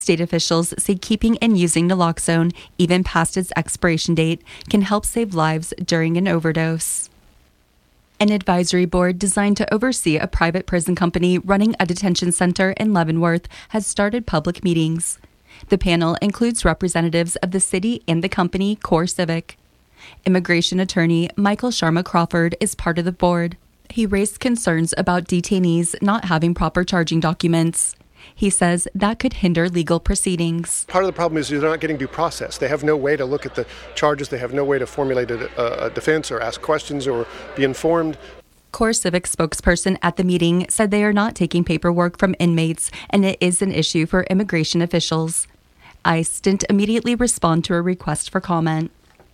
State officials say keeping and using naloxone, even past its expiration date, can help save lives during an overdose. An advisory board designed to oversee a private prison company running a detention center in Leavenworth has started public meetings. The panel includes representatives of the city and the company CoreCivic. Immigration attorney Michael Sharma Crawford is part of the board. He raised concerns about detainees not having proper charging documents. He says that could hinder legal proceedings. Part of the problem is they're not getting due process. They have no way to look at the charges. They have no way to formulate a defense or ask questions or be informed. CoreCivic spokesperson at the meeting said they are not taking paperwork from inmates, and it is an issue for immigration officials. ICE didn't immediately respond to a request for comment.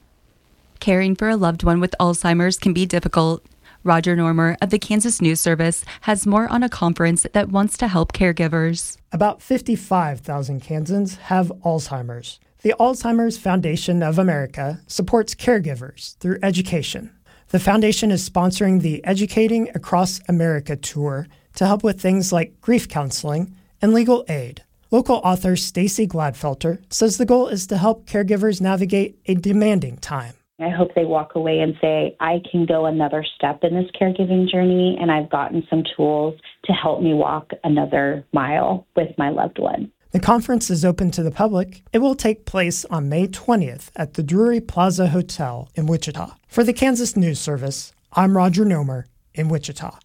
Caring for a loved one with Alzheimer's can be difficult. Roger Normer of the Kansas News Service has more on a conference that wants to help caregivers. About 55,000 Kansans have Alzheimer's. The Alzheimer's Foundation of America supports caregivers through education. The foundation is sponsoring the Educating Across America tour to help with things like grief counseling and legal aid. Local author Stacy Gladfelter says the goal is to help caregivers navigate a demanding time. I hope they walk away and say, I can go another step in this caregiving journey, and I've gotten some tools to help me walk another mile with my loved one. The conference is open to the public. It will take place on May 20th at the Drury Plaza Hotel in Wichita. For the Kansas News Service, I'm Roger Nomer in Wichita.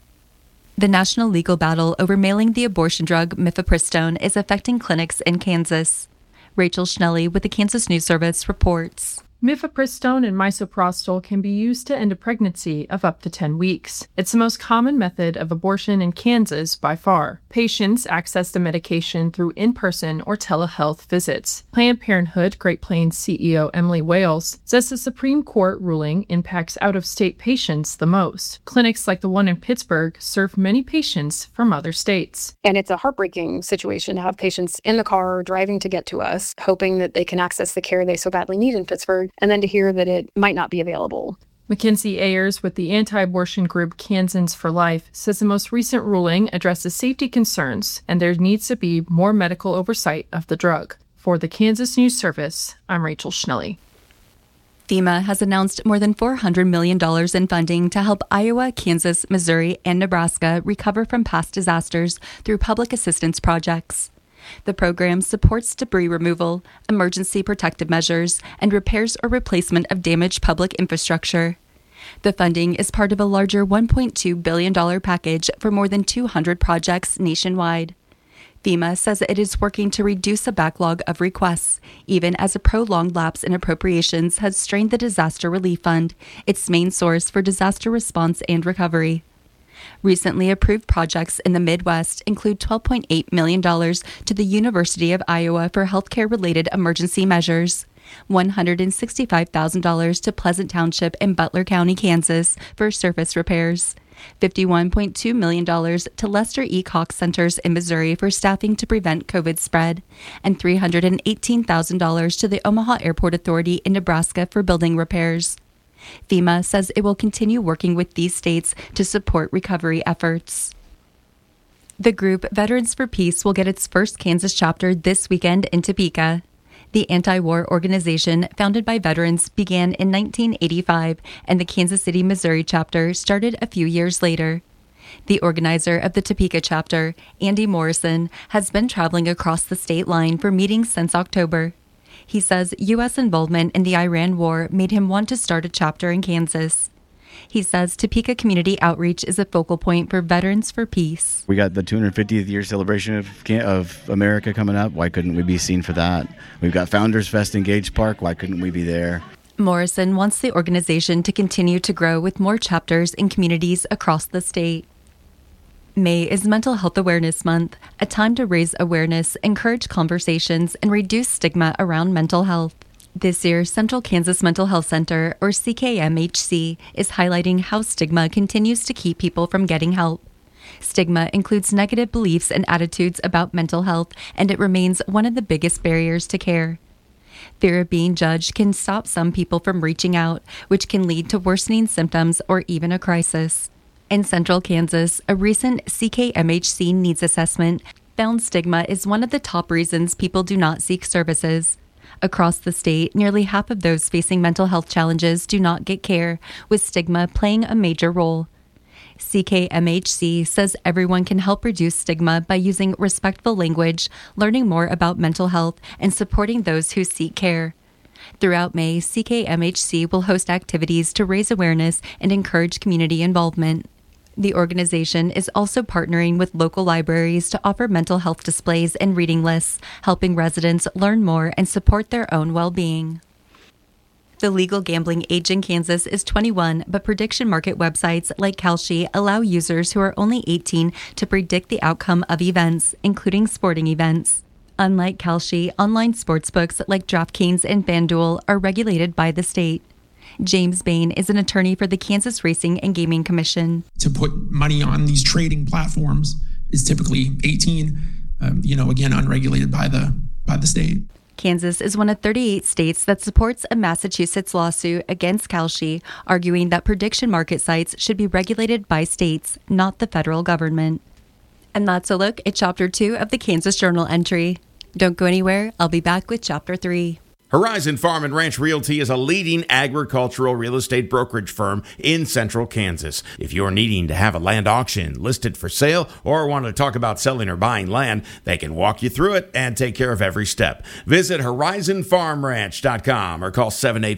The national legal battle over mailing the abortion drug mifepristone is affecting clinics in Kansas. Rachel Schnelly with the Kansas News Service reports. Mifepristone and misoprostol can be used to end a pregnancy of up to 10 weeks. It's the most common method of abortion in Kansas by far. Patients access the medication through in-person or telehealth visits. Planned Parenthood Great Plains CEO Emily Wales says the Supreme Court ruling impacts out-of-state patients the most. Clinics like the one in Pittsburgh serve many patients from other states. And it's a heartbreaking situation to have patients in the car driving to get to us, hoping that they can access the care they so badly need in Pittsburgh, and then to hear that it might not be available. Mackenzie Ayers with the anti-abortion group Kansans for Life says the most recent ruling addresses safety concerns and there needs to be more medical oversight of the drug. For the Kansas News Service, I'm Rachel Schnelly. FEMA has announced more than $400 million in funding to help Iowa, Kansas, Missouri, and Nebraska recover from past disasters through public assistance projects. The program supports debris removal, emergency protective measures, and repairs or replacement of damaged public infrastructure. The funding is part of a larger $1.2 billion package for more than 200 projects nationwide. FEMA says it is working to reduce a backlog of requests, even as a prolonged lapse in appropriations has strained the Disaster Relief Fund, its main source for disaster response and recovery. Recently approved projects in the Midwest include $12.8 million to the University of Iowa for healthcare-related emergency measures, $165,000 to Pleasant Township in Butler County, Kansas for surface repairs, $51.2 million to Lester E. Cox Centers in Missouri for staffing to prevent COVID spread, and $318,000 to the Omaha Airport Authority in Nebraska for building repairs. FEMA says it will continue working with these states to support recovery efforts. The group Veterans for Peace will get its first Kansas chapter this weekend in Topeka. The anti-war organization, founded by veterans, began in 1985, and the Kansas City, Missouri chapter started a few years later. The organizer of the Topeka chapter, Andy Morrison, has been traveling across the state line for meetings since October. He says U.S. involvement in the Iran war made him want to start a chapter in Kansas. He says Topeka community outreach is a focal point for Veterans for Peace. We got the 250th year celebration of America coming up. Why couldn't we be seen for that? We've got Founders Fest in Gage Park. Why couldn't we be there? Morrison wants the organization to continue to grow with more chapters in communities across the state. May is Mental Health Awareness Month, a time to raise awareness, encourage conversations, and reduce stigma around mental health. This year, Central Kansas Mental Health Center, or CKMHC, is highlighting how stigma continues to keep people from getting help. Stigma includes negative beliefs and attitudes about mental health, and it remains one of the biggest barriers to care. Fear of being judged can stop some people from reaching out, which can lead to worsening symptoms or even a crisis. In Central Kansas, a recent CKMHC needs assessment Found stigma is one of the top reasons people do not seek services. Across the state, nearly half of those facing mental health challenges do not get care, with stigma playing a major role. CKMHC says everyone can help reduce stigma by using respectful language, learning more about mental health, and supporting those who seek care. Throughout May, CKMHC will host activities to raise awareness and encourage community involvement. The organization is also partnering with local libraries to offer mental health displays and reading lists, helping residents learn more and support their own well-being. The legal gambling age in Kansas is 21, but prediction market websites like Kalshi allow users who are only 18 to predict the outcome of events, including sporting events. Unlike Kalshi, online sportsbooks like DraftKings and FanDuel are regulated by the state. James Bain is an attorney for the Kansas Racing and Gaming Commission. To put money on these trading platforms is typically 18, again, unregulated by the state. Kansas is one of 38 states that supports a Massachusetts lawsuit against Kalshi, arguing that prediction market sites should be regulated by states, not the federal government. And that's a look at Chapter 2 of the Kansas Journal entry. Don't go anywhere. I'll be back with Chapter 3. Horizon Farm and Ranch Realty is a leading agricultural real estate brokerage firm in central Kansas. If you're needing to have a land auction listed for sale or want to talk about selling or buying land, they can walk you through it and take care of every step. Visit horizonfarmranch.com or call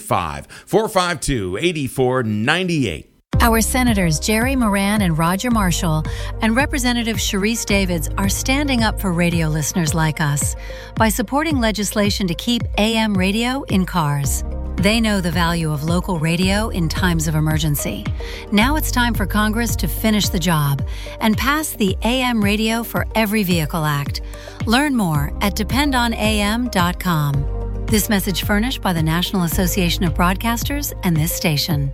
785-452-8498. Our Senators Jerry Moran and Roger Marshall and Representative Sharice Davids are standing up for radio listeners like us by supporting legislation to keep AM radio in cars. They know the value of local radio in times of emergency. Now it's time for Congress to finish the job and pass the AM Radio for Every Vehicle Act. Learn more at dependonam.com. This message furnished by the National Association of Broadcasters and this station.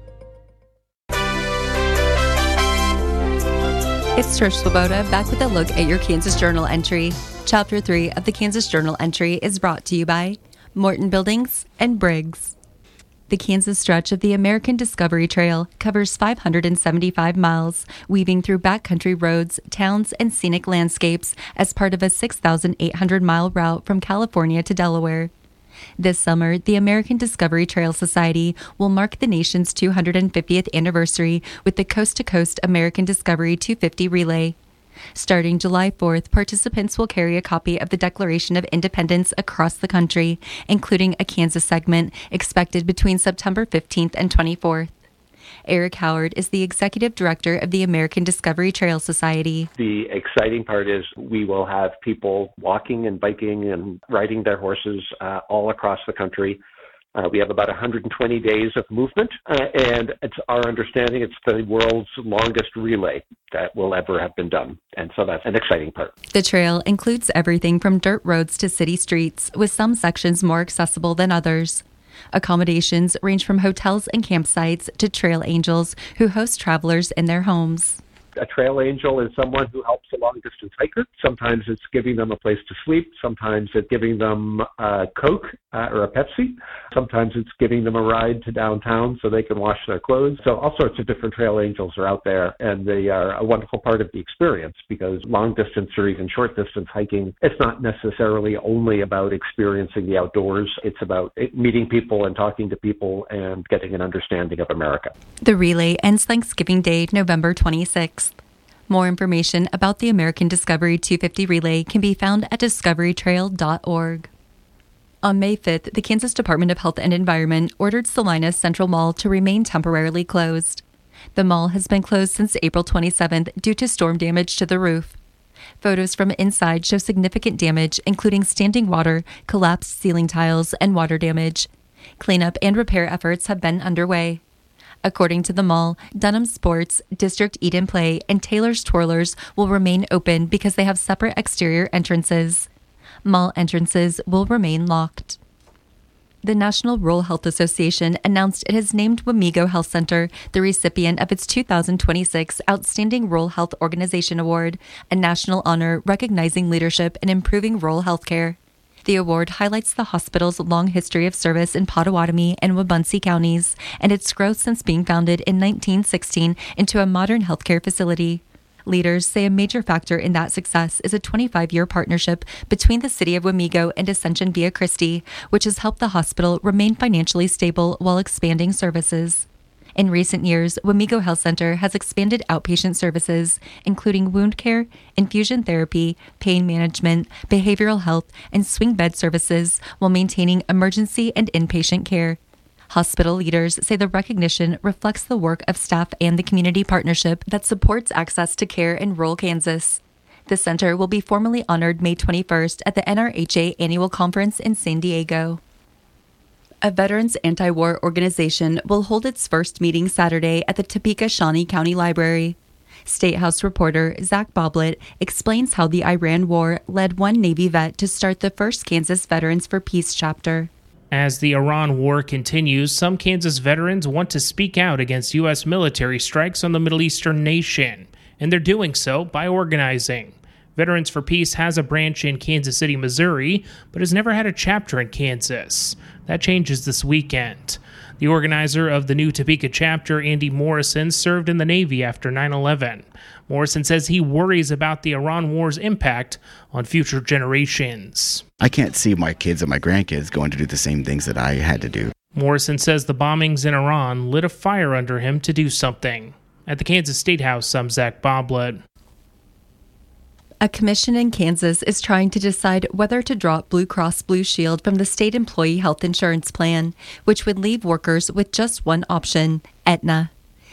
It's Trish Swoboda back with a look at your Kansas Journal entry. Chapter 3 of the Kansas Journal entry is brought to you by Morton Buildings and Briggs. The Kansas stretch of the American Discovery Trail covers 575 miles, weaving through backcountry roads, towns, and scenic landscapes as part of a 6,800-mile route from California to Delaware. This summer, the American Discovery Trail Society will mark the nation's 250th anniversary with the Coast to Coast American Discovery 250 Relay. Starting July 4th, participants will carry a copy of the Declaration of Independence across the country, including a Kansas segment expected between September 15th and 24th. Eric Howard is the executive director of the American Discovery Trail Society. The exciting part is we will have people walking and biking and riding their horses all across the country. We have about 120 days of movement, and it's our understanding it's the world's longest relay that will ever have been done. And so that's an exciting part. The trail includes everything from dirt roads to city streets, with some sections more accessible than others. Accommodations range from hotels and campsites to trail angels who host travelers in their homes. A trail angel is someone who helps a long-distance hiker. Sometimes it's giving them a place to sleep. Sometimes it's giving them a Coke or a Pepsi. Sometimes it's giving them a ride to downtown so they can wash their clothes. So all sorts of different trail angels are out there, and they are a wonderful part of the experience because long-distance or even short-distance hiking, it's not necessarily only about experiencing the outdoors. It's about meeting people and talking to people and getting an understanding of America. The relay ends Thanksgiving Day, November 26th. More information about the American Discovery 250 Relay can be found at discoverytrail.org. On May 5th, the Kansas Department of Health and Environment ordered Salinas Central Mall to remain temporarily closed. The mall has been closed since April 27th due to storm damage to the roof. Photos from inside show significant damage, including standing water, collapsed ceiling tiles, and water damage. Cleanup and repair efforts have been underway. According to the mall, Dunham Sports, District Eat and Play, and Taylor's Twirlers will remain open because they have separate exterior entrances. Mall entrances will remain locked. The National Rural Health Association announced it has named Wamego Health Center the recipient of its 2026 Outstanding Rural Health Organization Award, a national honor recognizing leadership in improving rural health care. The award highlights the hospital's long history of service in Pottawatomie and Wabaunsee counties and its growth since being founded in 1916 into a modern healthcare facility. Leaders say a major factor in that success is a 25-year partnership between the City of Wamego and Ascension Via Christi, which has helped the hospital remain financially stable while expanding services. In recent years, Wamego Health Center has expanded outpatient services, including wound care, infusion therapy, pain management, behavioral health, and swing bed services, while maintaining emergency and inpatient care. Hospital leaders say the recognition reflects the work of staff and the community partnership that supports access to care in rural Kansas. The center will be formally honored May 21st at the NRHA Annual Conference in San Diego. A veterans anti-war organization will hold its first meeting Saturday at the Topeka Shawnee County Library. State House reporter Zach Boblet explains how the Iran War led one Navy vet to start the first Kansas Veterans for Peace chapter. As the Iran War continues, some Kansas veterans want to speak out against U.S. military strikes on the Middle Eastern nation, and they're doing so by organizing. Veterans for Peace has a branch in Kansas City, Missouri, but has never had a chapter in Kansas. That changes this weekend. The organizer of the new Topeka chapter, Andy Morrison, served in the Navy after 9/11. Morrison says he worries about the Iran War's impact on future generations. I can't see my kids and my grandkids going to do the same things that I had to do. Morrison says the bombings in Iran lit a fire under him to do something. At the Kansas State House, I'm Zach Boblet. A commission in Kansas is trying to decide whether to drop Blue Cross Blue Shield from the state employee health insurance plan, which would leave workers with just one option, Aetna.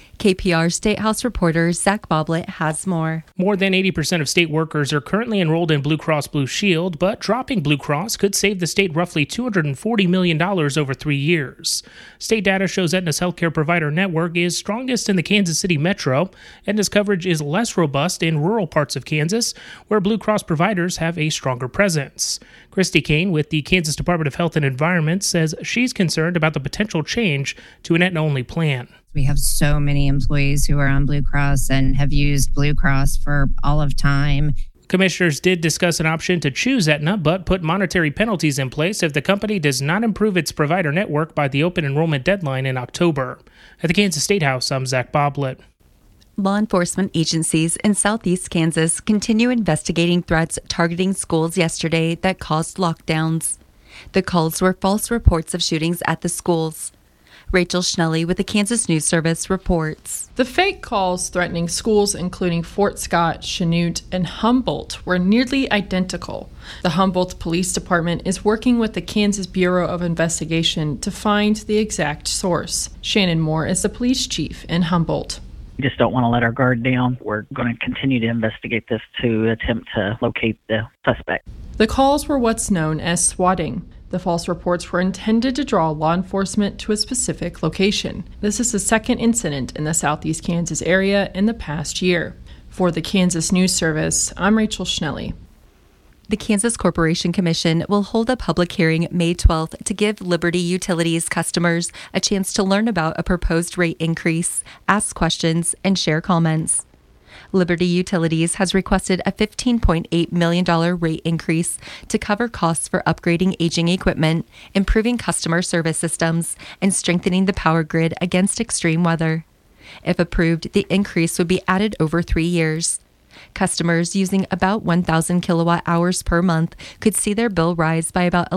KPR State House reporter Zach Boblet has more. More than 80% of state workers are currently enrolled in Blue Cross Blue Shield, but dropping Blue Cross could save the state roughly $240 million over 3 years. State data shows Aetna's healthcare provider network is strongest in the Kansas City metro. Aetna's coverage is less robust in rural parts of Kansas, where Blue Cross providers have a stronger presence. Christy Kane with the Kansas Department of Health and Environment says she's concerned about the potential change to an Aetna-only plan. We have so many employees who are on Blue Cross and have used Blue Cross for all of time. Commissioners did discuss an option to choose Aetna, but put monetary penalties in place if the company does not improve its provider network by the open enrollment deadline in October. At the Kansas State House, I'm Zach Boblet. Law enforcement agencies in southeast Kansas continue investigating threats targeting schools yesterday that caused lockdowns. The calls were false reports of shootings at the schools. Rachel Schnelly with the Kansas News Service reports. The fake calls threatening schools including Fort Scott, Chanute, and Humboldt were nearly identical. The Humboldt Police Department is working with the Kansas Bureau of Investigation to find the exact source. Shannon Moore is the police chief in Humboldt. We just don't want to let our guard down. We're going to continue to investigate this to attempt to locate the suspect. The calls were what's known as swatting. The false reports were intended to draw law enforcement to a specific location. This is the second incident in the southeast Kansas area in the past year. For the Kansas News Service, I'm Rachel Schnelly. The Kansas Corporation Commission will hold a public hearing May 12th to give Liberty Utilities customers a chance to learn about a proposed rate increase, ask questions, and share comments. Liberty Utilities has requested a $15.8 million rate increase to cover costs for upgrading aging equipment, improving customer service systems, and strengthening the power grid against extreme weather. If approved, the increase would be added over 3 years. Customers using about 1,000 kilowatt hours per month could see their bill rise by about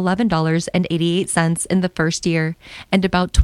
$11.88 in the first year and about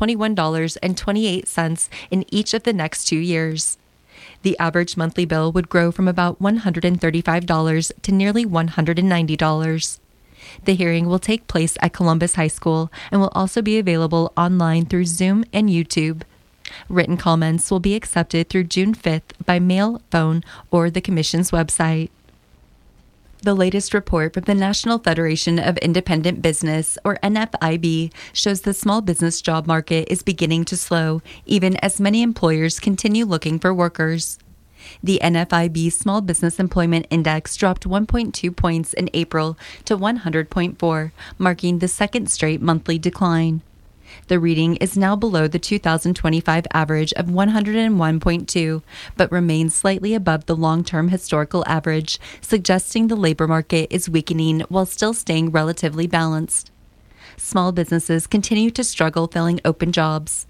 $21.28 in each of the next 2 years. The average monthly bill would grow from about $135 to nearly $190. The hearing will take place at Columbus High School and will also be available online through Zoom and YouTube. Written comments will be accepted through June 5th by mail, phone, or the Commission's website. The latest report from the National Federation of Independent Business, or NFIB, shows the small business job market is beginning to slow, even as many employers continue looking for workers. The NFIB Small Business Employment Index dropped 1.2 points in April to 100.4, marking the second straight monthly decline. The reading is now below the 2025 average of 101.2, but remains slightly above the long-term historical average, suggesting the labor market is weakening while still staying relatively balanced. Small businesses continue to struggle filling open jobs.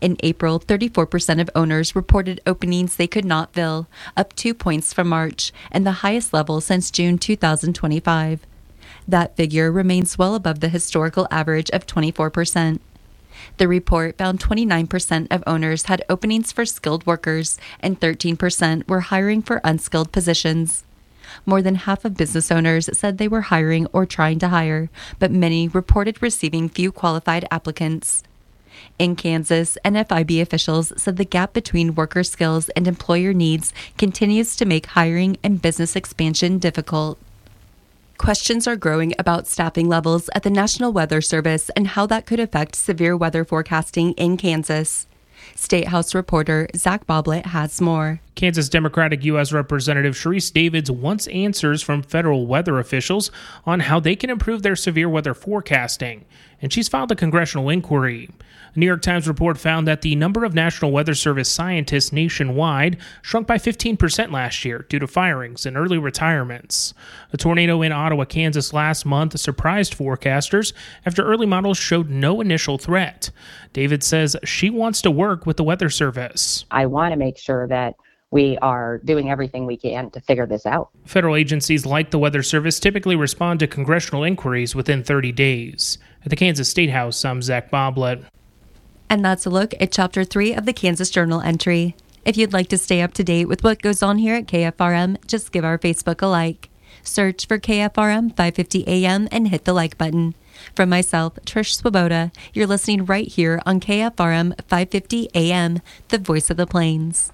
In April, 34% of owners reported openings they could not fill, up 2 points from March, and the highest level since June 2025. That figure remains well above the historical average of 24%. The report found 29% of owners had openings for skilled workers and 13% were hiring for unskilled positions. More than half of business owners said they were hiring or trying to hire, but many reported receiving few qualified applicants. In Kansas, NFIB officials said the gap between worker skills and employer needs continues to make hiring and business expansion difficult. Questions are growing about staffing levels at the National Weather Service and how that could affect severe weather forecasting in Kansas. State House reporter Zach Boblet has more. Kansas Democratic U.S. Representative Sharice Davids wants answers from federal weather officials on how they can improve their severe weather forecasting, and she's filed a congressional inquiry. A New York Times report found that the number of National Weather Service scientists nationwide shrunk by 15% last year due to firings and early retirements. A tornado in Ottawa, Kansas last month surprised forecasters after early models showed no initial threat. David says she wants to work with the Weather Service. I want to make sure that we are doing everything we can to figure this out. Federal agencies like the Weather Service typically respond to congressional inquiries within 30 days. At the Kansas State House, I'm Zach Boblet. And that's a look at Chapter 3 of the Kansas Journal entry. If you'd like to stay up to date with what goes on here at KFRM, just give our Facebook a like. Search for KFRM 550 AM and hit the like button. From myself, Trish Swoboda, you're listening right here on KFRM 550 AM, the voice of the Plains.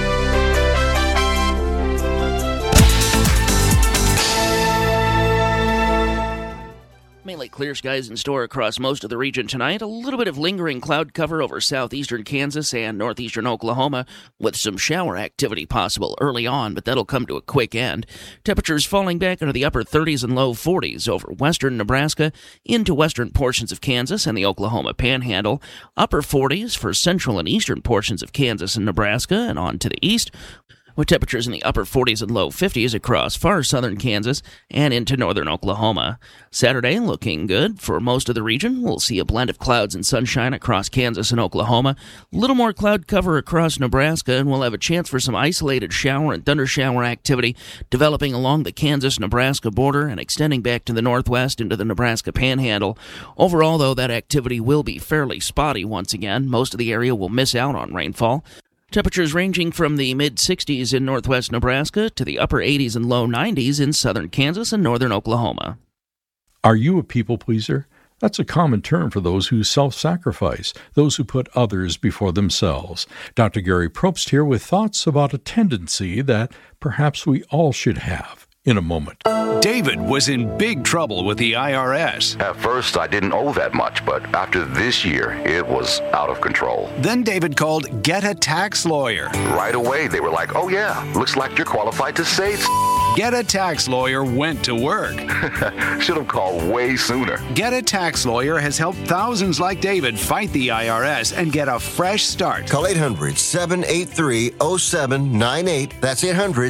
Mainly clear skies in store across most of the region tonight. A little bit of lingering cloud cover over southeastern Kansas and northeastern Oklahoma, with some shower activity possible early on, but that'll come to a quick end. Temperatures falling back into the upper 30s and low 40s over western Nebraska into western portions of Kansas and the Oklahoma Panhandle. Upper 40s for central and eastern portions of Kansas and Nebraska and on to the east, with temperatures in the upper 40s and low 50s across far southern Kansas and into northern Oklahoma. Saturday looking good for most of the region. We'll see a blend of clouds and sunshine across Kansas and Oklahoma. A little more cloud cover across Nebraska, and we'll have a chance for some isolated shower and thundershower activity developing along the Kansas-Nebraska border and extending back to the northwest into the Nebraska Panhandle. Overall, though, that activity will be fairly spotty once again. Most of the area will miss out on rainfall. Temperatures ranging from the mid-60s in northwest Nebraska to the upper 80s and low 90s in southern Kansas and northern Oklahoma. Are you a people pleaser? That's a common term for those who self-sacrifice, those who put others before themselves. Dr. Gary Probst here with thoughts about a tendency that perhaps we all should have. In a moment. David was in big trouble with the IRS. At first, I didn't owe that much, but after this year, it was out of control. Then David called Get a Tax Lawyer. Right away, they were like, oh yeah, looks like you're qualified to save. Get a Tax Lawyer went to work. Should have called way sooner. Get a Tax Lawyer has helped thousands like David fight the IRS and get a fresh start. Call 800-783-0798. That's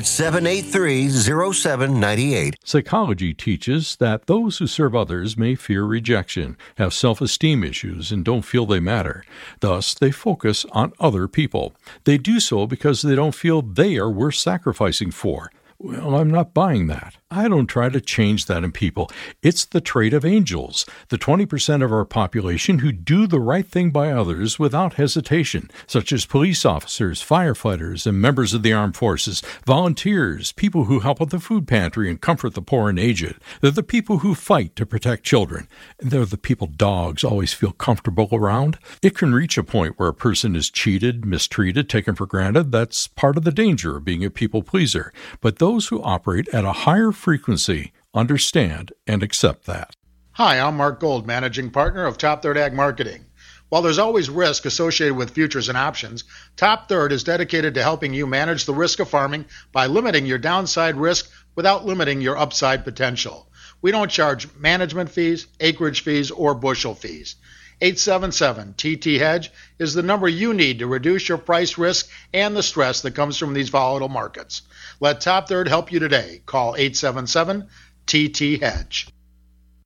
800-783-0798. Psychology teaches that those who serve others may fear rejection, have self-esteem issues, and don't feel they matter. Thus, they focus on other people. They do so because they don't feel they are worth sacrificing for. Well, I'm not buying that. I don't try to change that in people. It's the trait of angels, the 20% of our population who do the right thing by others without hesitation, such as police officers, firefighters, and members of the armed forces, volunteers, people who help at the food pantry and comfort the poor and aged. They're the people who fight to protect children. And they're the people dogs always feel comfortable around. It can reach a point where a person is cheated, mistreated, taken for granted. That's part of the danger of being a people pleaser. But those who operate at a higher frequency understand and accept that. Hi, I'm Mark Gold, Managing Partner of Top Third Ag Marketing. While there's always risk associated with futures and options, Top Third is dedicated to helping you manage the risk of farming by limiting your downside risk without limiting your upside potential. We don't charge management fees, acreage fees, or bushel fees. 877-TT-HEDGE is the number you need to reduce your price risk and the stress that comes from these volatile markets. Let Top Third help you today. Call 877-TT-HEDGE.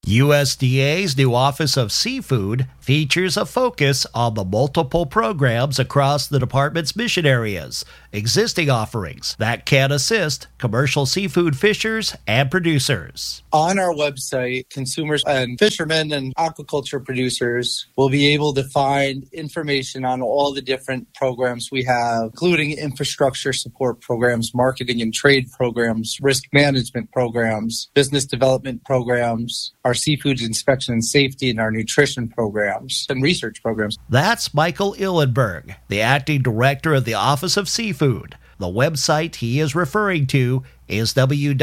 USDA's new Office of Seafood features a focus on the multiple programs across the department's mission areas, existing offerings that can assist commercial seafood fishers and producers. On our website, consumers and fishermen and aquaculture producers will be able to find information on all the different programs we have, including infrastructure support programs, marketing and trade programs, risk management programs, business development programs, our seafood inspection and safety, and our nutrition programs and research programs. That's Michael Illenberg, the acting director of the Office of Seafood. The website he is referring to is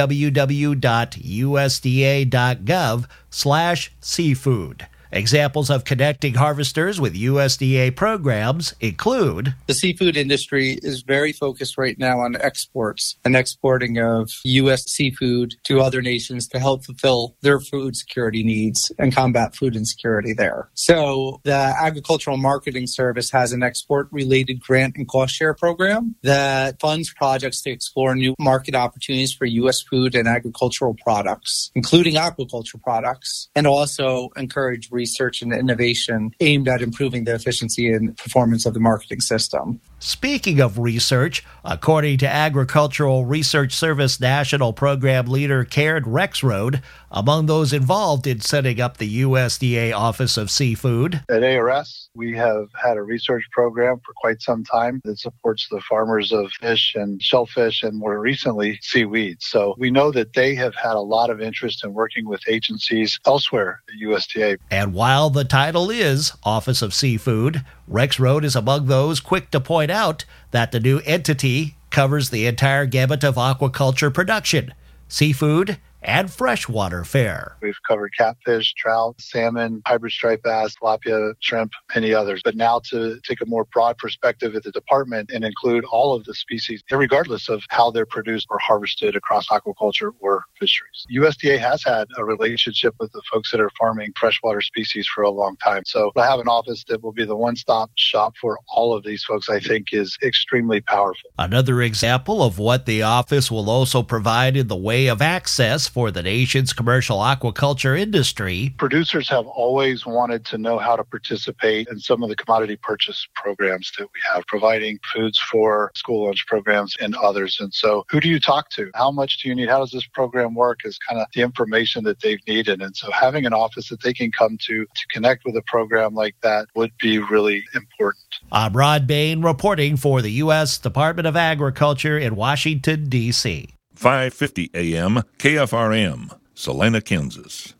www.usda.gov/seafood. Examples of connecting harvesters with USDA programs include: the seafood industry is very focused right now on exports and exporting of U.S. seafood to other nations to help fulfill their food security needs and combat food insecurity there. So the Agricultural Marketing Service has an export-related grant and cost share program that funds projects to explore new market opportunities for U.S. food and agricultural products, including aquaculture products, and also encourage research and innovation aimed at improving the efficiency and performance of the marketing system. Speaking of research, according to Agricultural Research Service National Program Leader Karen Rexroad, among those involved in setting up the USDA Office of Seafood, at ARS, we have had a research program for quite some time that supports the farmers of fish and shellfish and more recently seaweed. So we know that they have had a lot of interest in working with agencies elsewhere at USDA. And while the title is Office of Seafood, Rexroad is among those quick to point out that the new entity covers the entire gamut of aquaculture production, seafood, and freshwater fare. We've covered catfish, trout, salmon, hybrid striped bass, tilapia, shrimp, many others. But now to take a more broad perspective at the department and include all of the species, regardless of how they're produced or harvested across aquaculture or fisheries. USDA has had a relationship with the folks that are farming freshwater species for a long time. So to have an office that will be the one-stop shop for all of these folks, I think, is extremely powerful. Another example of what the office will also provide in the way of access for the nation's commercial aquaculture industry. Producers have always wanted to know how to participate in some of the commodity purchase programs that we have, providing foods for school lunch programs and others. And so who do you talk to? How much do you need? How does this program work is kind of the information that they've needed. And so having an office that they can come to connect with a program like that would be really important. I'm Rod Bain reporting for the U.S. Department of Agriculture in Washington, D.C. 5:50 a.m. KFRM, Salina, Kansas.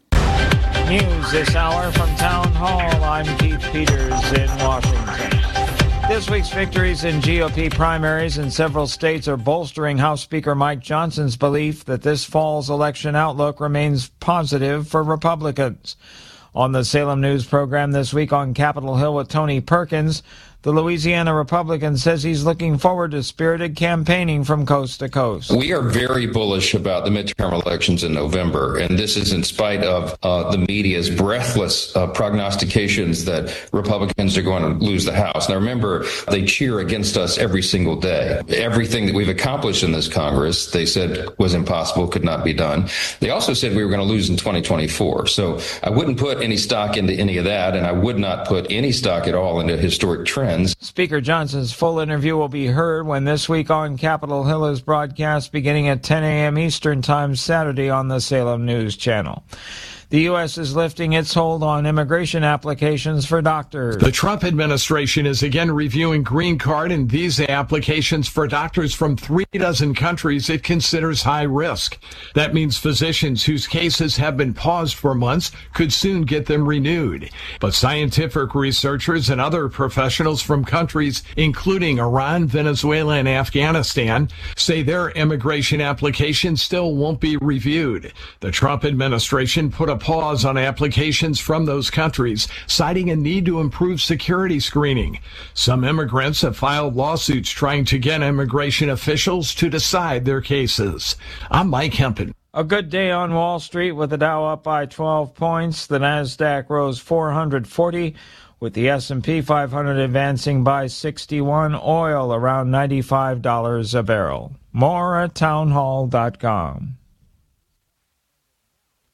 News this hour from Town Hall. I'm Keith Peters in Washington. This week's victories in GOP primaries in several states are bolstering House Speaker Mike Johnson's belief that this fall's election outlook remains positive for Republicans. On the Salem News program this week on Capitol Hill with Tony Perkins, the Louisiana Republican says he's looking forward to spirited campaigning from coast to coast. We are very bullish about the midterm elections in November, and this is in spite of the media's breathless prognostications that Republicans are going to lose the House. Now remember, they cheer against us every single day. Everything that we've accomplished in this Congress, they said was impossible, could not be done. They also said we were going to lose in 2024. So I wouldn't put any stock into any of that, and I would not put any stock at all into historic trends. Speaker Johnson's full interview will be heard when This Week on Capitol Hill is broadcast beginning at 10 a.m. Eastern Time Saturday on the Salem News Channel. The U.S. is lifting its hold on immigration applications for doctors. The Trump administration is again reviewing green card and visa applications for doctors from 36 countries it considers high risk. That means physicians whose cases have been paused for months could soon get them renewed. But scientific researchers and other professionals from countries including Iran, Venezuela, and Afghanistan say their immigration applications still won't be reviewed. The Trump administration put a pause on applications from those countries, citing a need to improve security screening. Some immigrants have filed lawsuits trying to get immigration officials to decide their cases. I'm Mike Hempen. A good day on Wall Street with the Dow up by 12 points. The Nasdaq rose 440, with the S&P 500 advancing by 61. Oil around $95 a barrel. More at townhall.com.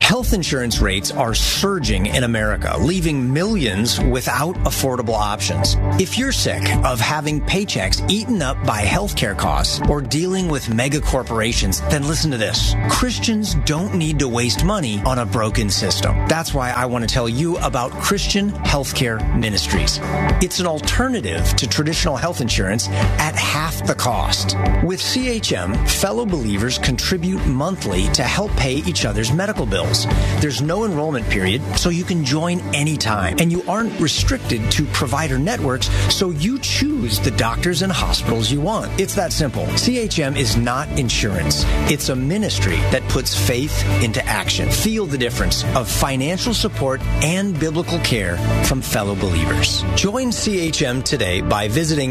Health insurance rates are surging in America, leaving millions without affordable options. If you're sick of having paychecks eaten up by healthcare costs or dealing with mega corporations, then listen to this. Christians don't need to waste money on a broken system. That's why I want to tell you about Christian Healthcare Ministries. It's an alternative to traditional health insurance at half the cost. With CHM, fellow believers contribute monthly to help pay each other's medical bills. There's no enrollment period, so you can join anytime. And you aren't restricted to provider networks, so you choose the doctors and hospitals you want. It's that simple. CHM is not insurance. It's a ministry that puts faith into action. Feel the difference of financial support and biblical care from fellow believers. Join CHM today by visiting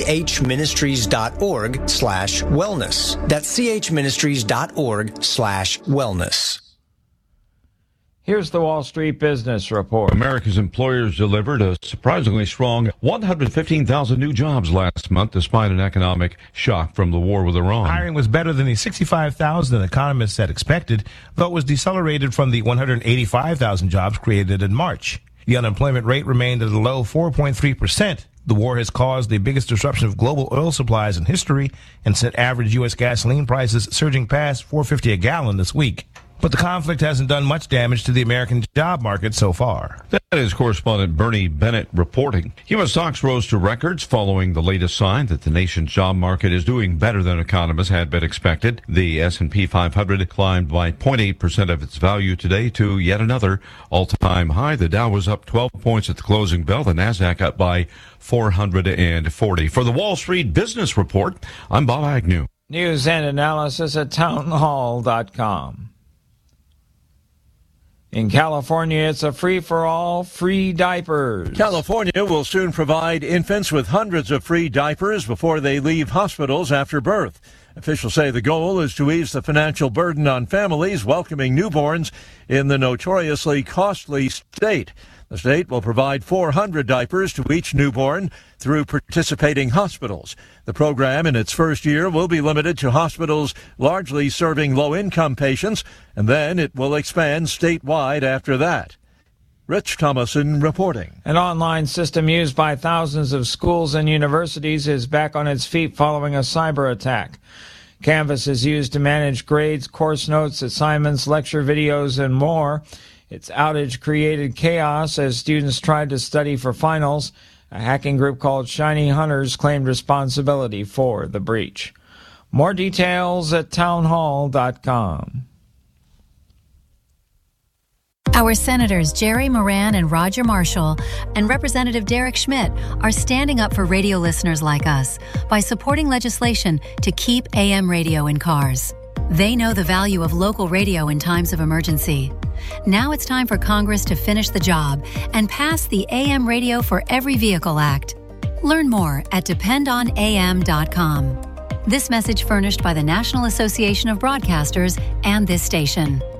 chministries.org/wellness. That's chministries.org/wellness. Here's the Wall Street Business Report. America's employers delivered a surprisingly strong 115,000 new jobs last month, despite an economic shock from the war with Iran. Hiring was better than the 65,000 economists had expected, though it was decelerated from the 185,000 jobs created in March. The unemployment rate remained at a low 4.3%. The war has caused the biggest disruption of global oil supplies in history and sent average U.S. gasoline prices surging past $4.50 a gallon this week. But the conflict hasn't done much damage to the American job market so far. That is correspondent Bernie Bennett reporting. U.S. stocks rose to records following the latest sign that the nation's job market is doing better than economists had been expected. The S&P 500 climbed by 0.8% of its value today to yet another all-time high. The Dow was up 12 points at the closing bell. The Nasdaq up by 440. For the Wall Street Business Report, I'm Bob Agnew. News and analysis at townhall.com. In California, it's a free-for-all, free diapers. California will soon provide infants with hundreds of free diapers before they leave hospitals after birth. Officials say the goal is to ease the financial burden on families welcoming newborns in the notoriously costly state. The state will provide 400 diapers to each newborn through participating hospitals. The program in its first year will be limited to hospitals largely serving low-income patients, and then it will expand statewide after that. Rich Thomason reporting. An online system used by thousands of schools and universities is back on its feet following a cyber attack. Canvas is used to manage grades, course notes, assignments, lecture videos, and more. Its outage created chaos as students tried to study for finals. A hacking group called Shiny Hunters claimed responsibility for the breach. More details at townhall.com. Our Senators Jerry Moran and Roger Marshall and Representative Derek Schmidt are standing up for radio listeners like us by supporting legislation to keep AM radio in cars. They know the value of local radio in times of emergency. Now it's time for Congress to finish the job and pass the AM Radio for Every Vehicle Act. Learn more at dependonam.com. This message furnished by the National Association of Broadcasters and this station.